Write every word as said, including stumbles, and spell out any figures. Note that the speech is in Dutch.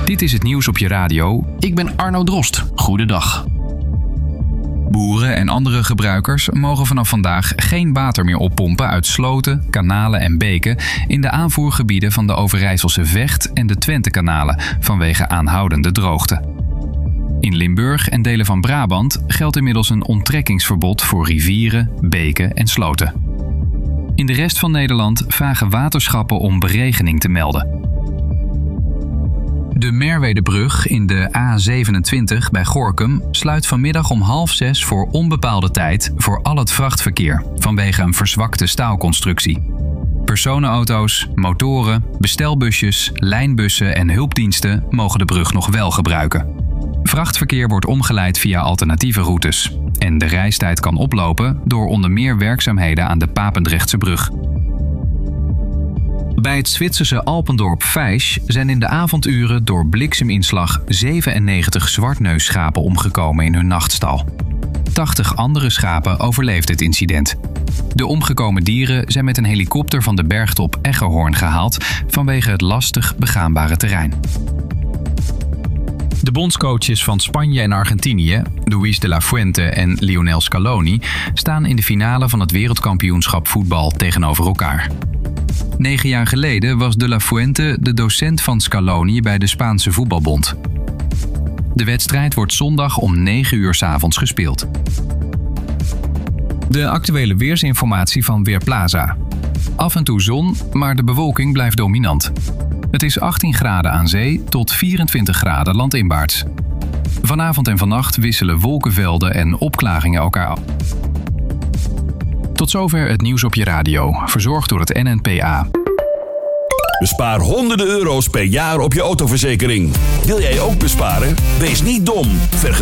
Dit is het nieuws op je radio. Ik ben Arno Drost. Goedendag. Boeren en andere gebruikers mogen vanaf vandaag geen water meer oppompen uit sloten, kanalen en beken in de aanvoergebieden van de Overijsselse Vecht- en de Twentekanalen vanwege aanhoudende droogte. In Limburg en delen van Brabant geldt inmiddels een onttrekkingsverbod voor rivieren, beken en sloten. In de rest van Nederland vragen waterschappen om beregening te melden. De Merwedebrug in de A zevenentwintig bij Gorinchem sluit vanmiddag om half zes voor onbepaalde tijd voor al het vrachtverkeer vanwege een verzwakte staalconstructie. Personenauto's, motoren, bestelbusjes, lijnbussen en hulpdiensten mogen de brug nog wel gebruiken. Vrachtverkeer wordt omgeleid via alternatieve routes en de reistijd kan oplopen door onder meer werkzaamheden aan de Papendrechtse brug. Bij het Zwitserse Alpendorp Veisch zijn in de avonduren door blikseminslag zevenennegentig zwartneusschapen omgekomen in hun nachtstal. tachtig andere schapen overleefden het incident. De omgekomen dieren zijn met een helikopter van de bergtop Eggerhoorn gehaald vanwege het lastig begaanbare terrein. De bondscoaches van Spanje en Argentinië, Luis de la Fuente en Lionel Scaloni, staan in de finale van het wereldkampioenschap voetbal tegenover elkaar. Negen jaar geleden was de la Fuente de docent van Scaloni bij de Spaanse voetbalbond. De wedstrijd wordt zondag om negen uur 's avonds gespeeld. De actuele weersinformatie van Weerplaza. Af en toe zon, maar de bewolking blijft dominant. Het is achttien graden aan zee tot vierentwintig graden landinwaarts. Vanavond en vannacht wisselen wolkenvelden en opklaringen elkaar af. Tot zover het nieuws op je radio, verzorgd door het N N P A. Bespaar honderden euro's per jaar op je autoverzekering. Wil jij ook besparen? Wees niet dom. Vergelijk